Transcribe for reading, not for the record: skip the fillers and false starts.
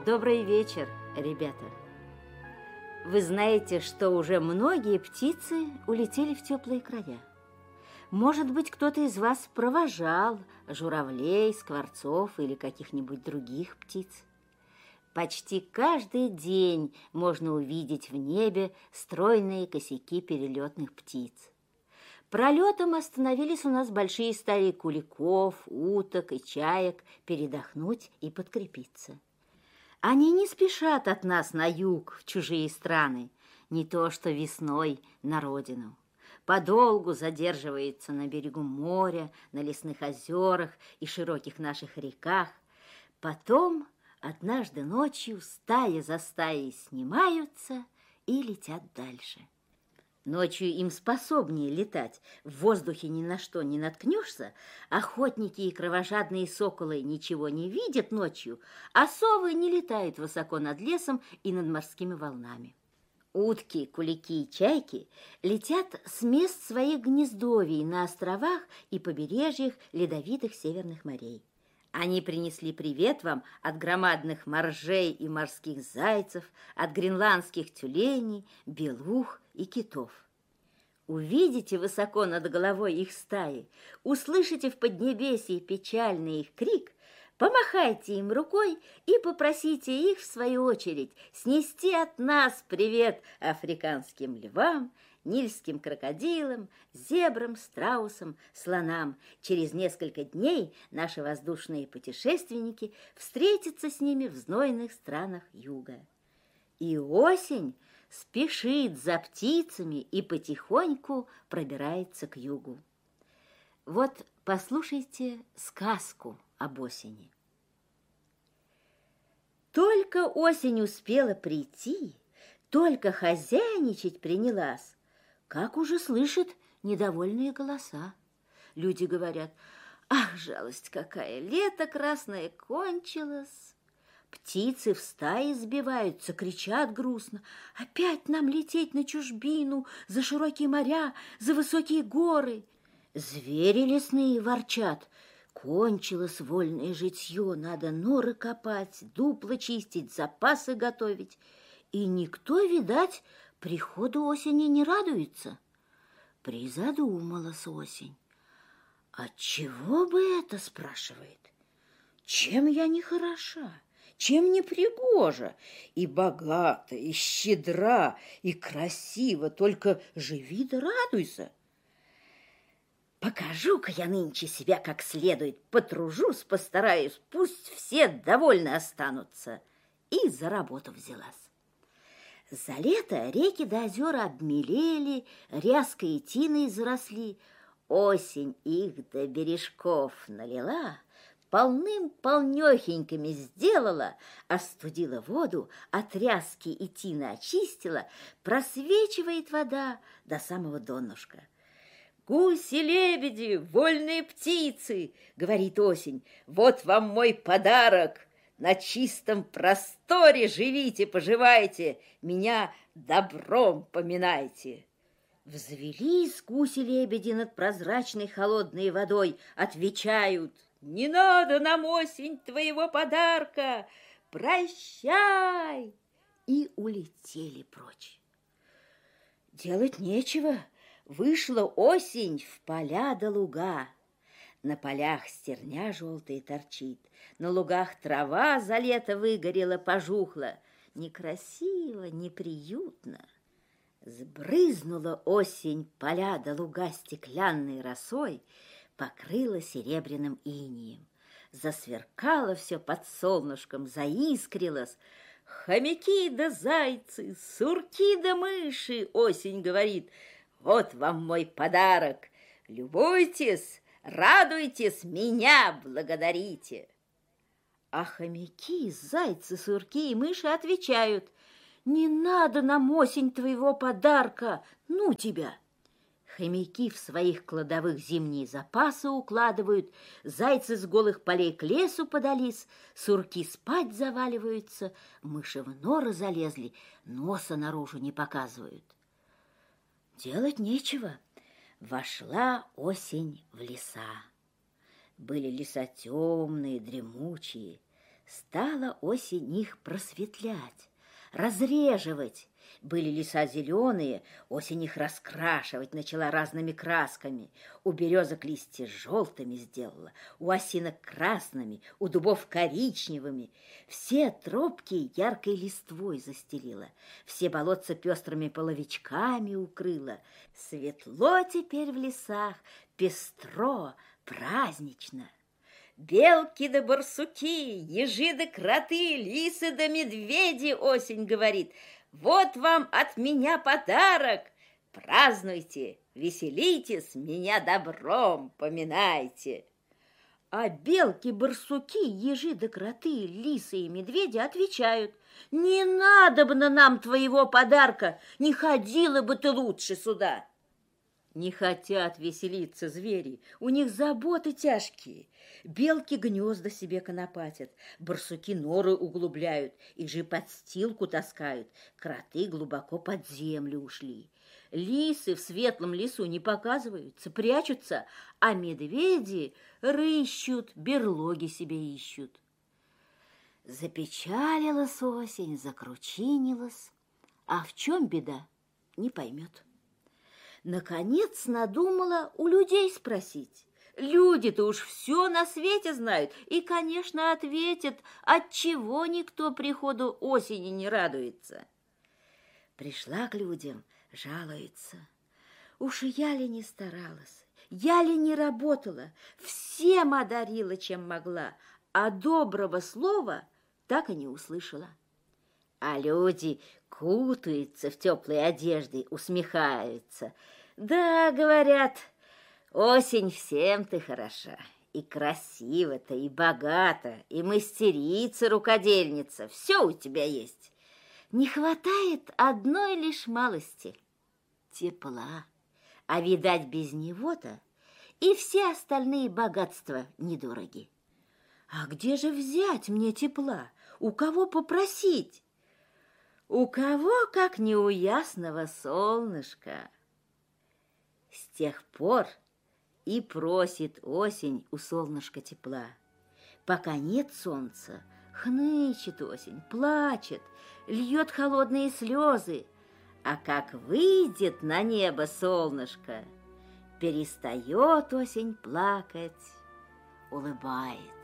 Добрый вечер, ребята. Вы знаете, что уже многие птицы улетели в теплые края. Может быть, кто-то из вас провожал журавлей, скворцов или каких-нибудь других птиц. Почти каждый день можно увидеть в небе стройные косяки перелетных птиц. Пролетом остановились у нас большие стаи куликов, уток и чаек передохнуть и подкрепиться. Они не спешат от нас на юг, в чужие страны, не то что весной на родину. Подолгу задерживаются на берегу моря, на лесных озерах и широких наших реках. Потом однажды ночью стая за стаей снимаются и летят дальше. Ночью им способнее летать, в воздухе ни на что не наткнешься, охотники и кровожадные соколы ничего не видят ночью, а совы не летают высоко над лесом и над морскими волнами. Утки, кулики и чайки летят с мест своих гнездовий на островах и побережьях ледовитых северных морей. Они принесли привет вам от громадных моржей и морских зайцев, от гренландских тюленей, белух и китов. Увидите высоко над головой их стаи, услышите в поднебесье печальный их крик, помахайте им рукой и попросите их, в свою очередь, снести от нас привет африканским львам, нильским крокодилам, зебрам, страусам, слонам. Через несколько дней наши воздушные путешественники встретятся с ними в знойных странах юга. И осень спешит за птицами и потихоньку пробирается к югу. Вот послушайте сказку об осени. Только осень успела прийти, только хозяйничать принялась, как уже слышит недовольные голоса. Люди говорят: «Ах, жалость какая, лето красное кончилось!» Птицы в стае сбиваются, кричат грустно: «Опять нам лететь на чужбину, за широкие моря, за высокие горы!» Звери лесные ворчат: «Кончилось вольное житье, надо норы копать, дупла чистить, запасы готовить». И никто, видать, приходу осени не радуется. Призадумалась осень. «Отчего бы это?» — спрашивает. «Чем я не хороша? Чем не пригожа? И богата, и щедра, и красива, только живи да радуйся. Покажу-ка я нынче себя как следует, потружусь, постараюсь, пусть все довольны останутся». И за работу взялась. За лето реки до озера обмелели, ряской и тиной заросли. Осень их до бережков налила, полным-полнехенькими сделала, остудила воду, от ряски и тины очистила, просвечивает вода до самого донышка. «Гуси-лебеди, вольные птицы!» — говорит осень. «Вот вам мой подарок! На чистом просторе живите, поживайте, меня добром поминайте». Взвелись гуси-лебеди над прозрачной холодной водой, отвечают: «Не надо нам, осень, твоего подарка! Прощай!» И улетели прочь. Делать нечего, вышла осень в поля да луга. На полях стерня желтая торчит, на лугах трава за лето выгорела, пожухла. Некрасиво, неприютно. Сбрызнула осень поля да луга стеклянной росой, покрыла серебряным инеем. Засверкало все под солнышком, заискрилось. «Хомяки да зайцы, сурки да мыши!» — осень говорит. «Вот вам мой подарок! Любуйтесь, радуйтесь, меня благодарите!» А хомяки, зайцы, сурки и мыши отвечают: «Не надо нам, осень, твоего подарка, ну тебя!» Хомяки в своих кладовых зимние запасы укладывают, зайцы с голых полей к лесу подались, сурки спать заваливаются, мыши в норы залезли, носа наружу не показывают. Делать нечего. Вошла осень в леса. Были леса темные, дремучие. Стала осень их просветлять, разреживать. Были леса зеленые, осень их раскрашивать начала разными красками. У березок листья желтыми сделала, у осинок красными, у дубов коричневыми. Все тропки яркой листвой застелила, все болотца пестрыми половичками укрыла. Светло теперь в лесах, пестро, празднично. Белки да барсуки, ежи да кроты, лисы да медведи, осень говорит: вот вам от меня подарок. Празднуйте, веселитесь, меня добром поминайте. А белки, барсуки, ежи да кроты, лисы и медведи отвечают: не надобно нам твоего подарка, не ходила бы ты лучше сюда. Не хотят веселиться звери, у них заботы тяжкие. Белки гнезда себе конопатят, барсуки норы углубляют, их же подстилку таскают, кроты глубоко под землю ушли. Лисы в светлом лесу не показываются, прячутся, а медведи рыщут, берлоги себе ищут. Запечалилась осень, закручинилась, а в чем беда, не поймет. Наконец надумала у людей спросить. Люди-то уж все на свете знают и, конечно, ответят, отчего никто приходу осени не радуется. Пришла к людям, жалуется: уж я ли не старалась, я ли не работала, всем одарила, чем могла, а доброго слова так и не услышала. А люди кутаются в теплые одежды, усмехаются. Да, говорят, осень всем ты хороша, и красиво-то, и богата, и мастерица-рукодельница, все у тебя есть. Не хватает одной лишь малости — тепла, а, видать, без него-то и все остальные богатства недороги. А где же взять мне тепла? У кого попросить? У кого, как не у ясного солнышка? С тех пор и просит осень у солнышка тепла. Пока нет солнца, хнычет осень, плачет, льет холодные слезы, а как выйдет на небо солнышко, перестает осень плакать, улыбается.